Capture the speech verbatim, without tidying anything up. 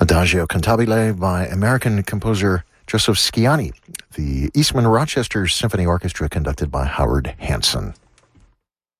Adagio Cantabile by American composer Joseph Sciani, the Eastman Rochester Symphony Orchestra conducted by Howard Hanson.